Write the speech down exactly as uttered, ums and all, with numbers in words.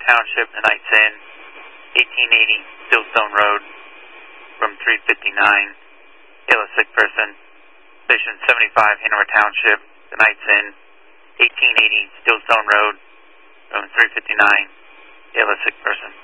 Township, the night's in. eighteen eighty Stillstone Road, room three fifty-nine. Hail a sick person. Station seventy-five, Hanover Township, the night's in. eighteen eighty Stillstone Road, room three fifty-nine. Hail a sick person.